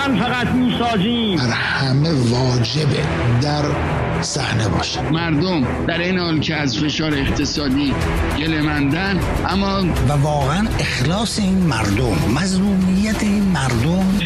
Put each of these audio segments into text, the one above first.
ایران فقط میسازیم. بر همه واجبه در صحنه باشه. مردم در این حال که از فشار اقتصادی گله‌مندن، اما و واقعا اخلاص این مردم، مظلومیت این مردم،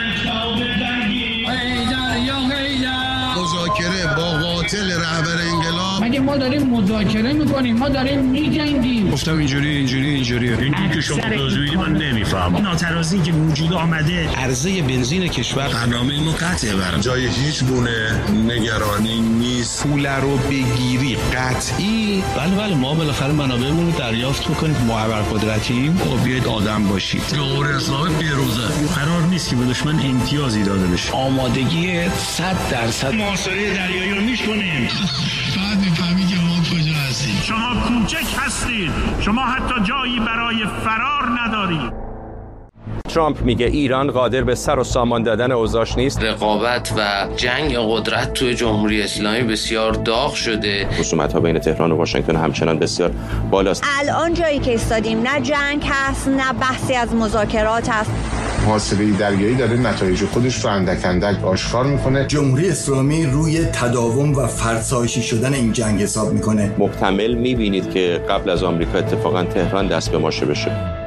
مذاکره با قاتل رهبر انقلاب. مگه ما داریم مذاکره میکنیم؟ ما داریم میجنگیم. گفتم اینجوریه. این که شما توضیحی من نمیفهمم. ناترازی که وجود آمده، عرضه بنزین کشور برنامه ما قطعه، برام جای هیچ گونه نگرانی نیست. پول رو بگیری قطعی. بله ما بالاخره منابعمون رو دریافت بکنیم. ما ابرقدرتیم، بیاید آدم باشید. جمهوری اسلامی پیروزه. قرار نیست که به دشمن امتیازی داده بشه. آمادگی 100%. محاصره دریایی رو میکنیم. بعد میفهمی که ما کجا هستیم. شما کوچک هستید. شما حتی جایی برای فرار ندارید. ترامپ میگه ایران قادر به سر و سامان دادن اوضاعش نیست. رقابت و جنگ قدرت توی جمهوری اسلامی بسیار داغ شده. خصومت‌ها بین تهران و واشنگتن همچنان بسیار بالاست. الان جایی که ایستادیم نه جنگ هست، نه بحثی از مذاکرات هست. محاصره دریایی داره نتایج خودش رو اندک اندک آشکار میکنه. جمهوری اسلامی روی تداوم و فرسایشی شدن این جنگ حساب میکنه. محتمل میبینید که قبل از آمریکا اتفاقا تهران دست به ماشه بشه.